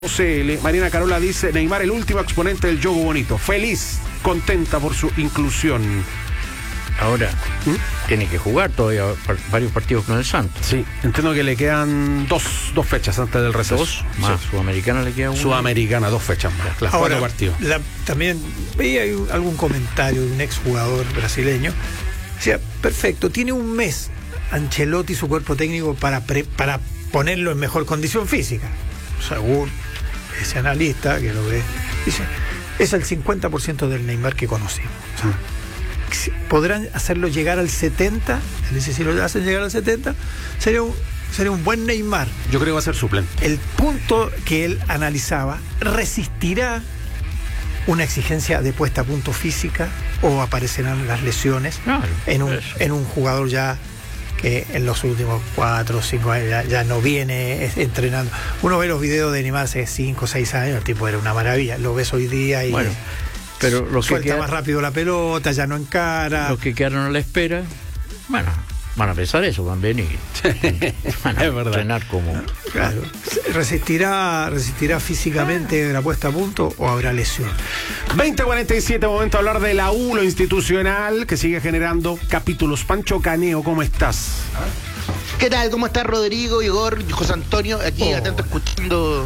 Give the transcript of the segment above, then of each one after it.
CL, Mariana Carola dice: Neymar, el último exponente del juego bonito. Feliz, contenta por su inclusión. Ahora, tiene que jugar todavía varios partidos con el Santos. Sí, entiendo que le quedan dos fechas antes del receso. ¿Dos? Más, sí. Sudamericana le queda una. Sudamericana, 2 fechas más. Las ahora, 4 partidos. También veía algún comentario de un exjugador brasileño. Decía, perfecto, tiene un mes Ancelotti y su cuerpo técnico para ponerlo en mejor condición física. Según ese analista que lo ve, dice, es el 50% del Neymar que conocimos. O sea, podrán hacerlo llegar al 70, es decir, si lo hacen llegar al 70, sería un buen Neymar. Yo creo que va a ser suplente. El punto que él analizaba, ¿resistirá una exigencia de puesta a punto física o aparecerán las lesiones en un jugador ya que en los últimos 4 o 5 años ya no viene entrenando? Uno ve los videos de Neymar hace 5 o 6 años, el tipo era una maravilla, lo ves hoy día y pero los suelta más rápido la pelota, ya no encara. Los que quedaron a la espera, bueno, van a pensar eso también y van a entrenar como... Claro. ¿Resistirá físicamente la puesta a punto o habrá lesión? 20:47, momento de hablar de la U, lo institucional, que sigue generando capítulos. Pancho Caneo, ¿cómo estás? ¿Qué tal? ¿Cómo estás, Rodrigo, Igor, José Antonio? Aquí atento escuchando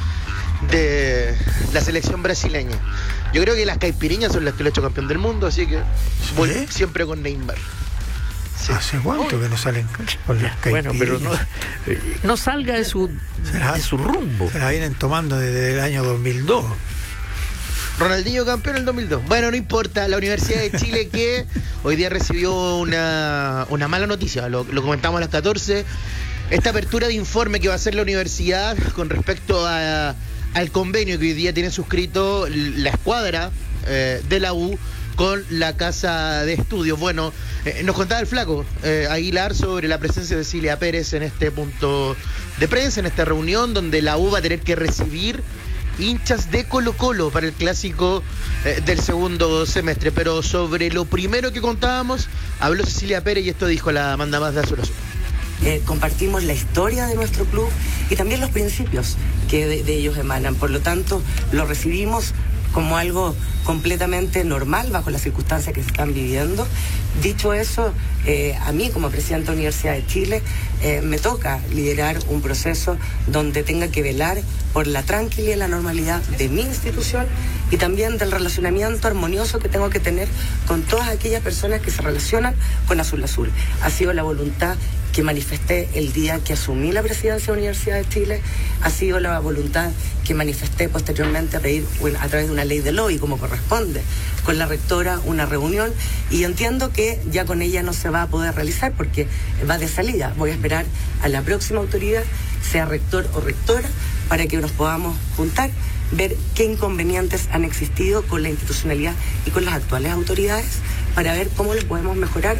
de la selección brasileña. Yo creo que las caipiriñas son las que lo han hecho campeón del mundo, así que voy siempre con Neymar. Sí. ¿Hace cuánto que no salen con las caipiriñas? Bueno, pero no salga de su rumbo. Se la vienen tomando desde el año 2002. Ronaldinho campeón en el 2002. Bueno, no importa, la Universidad de Chile que hoy día recibió una mala noticia, lo comentamos a las 14. Esta apertura de informe que va a hacer la universidad con respecto al convenio que hoy día tiene suscrito la escuadra de la U con la casa de estudios. Bueno, nos contaba el flaco Aguilar sobre la presencia de Cecilia Pérez en este punto de prensa, en esta reunión donde la U va a tener que recibir hinchas de Colo-Colo para el clásico del segundo semestre. Pero sobre lo primero que contábamos, habló Cecilia Pérez y esto dijo la mandamás de Azul Azul. Compartimos la historia de nuestro club y también los principios que de ellos emanan. Por lo tanto, lo recibimos como algo completamente normal bajo las circunstancias que se están viviendo. Dicho eso, a mí como presidente de la Universidad de Chile me toca liderar un proceso donde tenga que velar por la tranquilidad y la normalidad de mi institución y también del relacionamiento armonioso que tengo que tener con todas aquellas personas que se relacionan con Azul Azul. Ha sido la voluntad que manifesté el día que asumí la presidencia de la Universidad de Chile, ha sido la voluntad que manifesté posteriormente a pedir a través de una ley de lobby, como corresponde, con la rectora una reunión, y entiendo que ya con ella no se va a poder realizar porque va de salida. Voy a esperar a la próxima autoridad, sea rector o rectora, para que nos podamos juntar, ver qué inconvenientes han existido con la institucionalidad y con las actuales autoridades, para ver cómo lo podemos mejorar.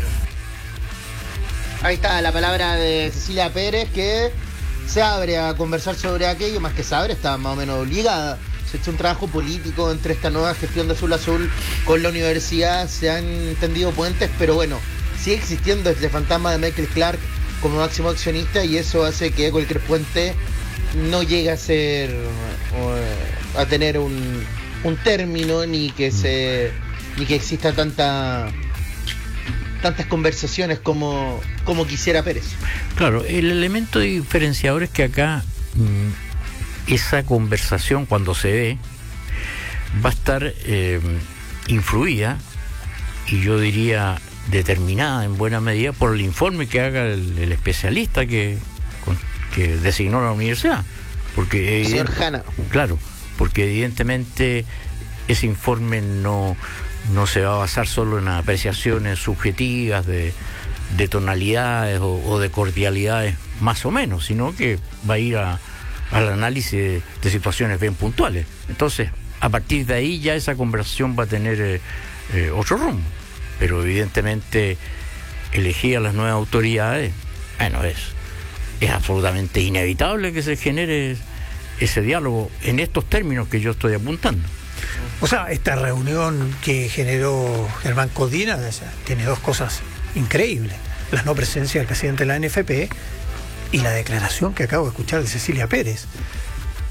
Ahí está la palabra de Cecilia Pérez, que se abre a conversar sobre aquello, más que se abre, está más o menos obligada. Se ha hecho un trabajo político entre esta nueva gestión de Azul Azul con la universidad, se han tendido puentes, pero bueno, sigue existiendo este fantasma de Michael Clark como máximo accionista y eso hace que cualquier puente no llegue a tener un término, ni que exista tantas conversaciones como quisiera Pérez. Claro, el elemento diferenciador es que acá esa conversación, cuando se dé, va a estar influida y yo diría determinada en buena medida por el informe que haga el especialista que designó la universidad, porque señor Hanna. Claro, porque evidentemente ese informe no se va a basar solo en apreciaciones subjetivas de tonalidades o de cordialidades más o menos, sino que va a ir al análisis de situaciones bien puntuales. Entonces, a partir de ahí ya esa conversación va a tener otro rumbo. Pero evidentemente elegir a las nuevas autoridades, bueno, es absolutamente inevitable que se genere ese diálogo en estos términos que yo estoy apuntando. O sea, esta reunión que generó Germán Codina, o sea, tiene dos cosas increíbles: la no presencia del presidente de la NFP y la declaración que acabo de escuchar de Cecilia Pérez.